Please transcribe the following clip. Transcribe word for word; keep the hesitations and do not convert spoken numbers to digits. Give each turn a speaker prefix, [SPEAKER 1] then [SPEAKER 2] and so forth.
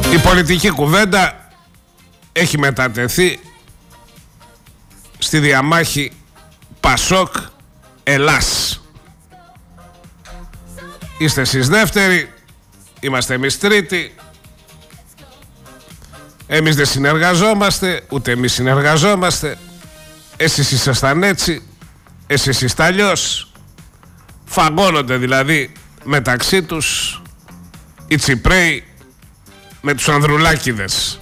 [SPEAKER 1] Η πολιτική κουβέντα έχει μετατεθεί στη διαμάχη Πασόκ Ελλάς. Είστε εσείς δεύτεροι, είμαστε εμείς τρίτοι. Εμείς δεν συνεργαζόμαστε, ούτε εμείς συνεργαζόμαστε. Εσείς ήσασταν έτσι, εσείς είστε αλλιώς. Φαγώνονται δηλαδή μεταξύ τους οι Τσιπρέοι με τους Ανδρουλάκηδες.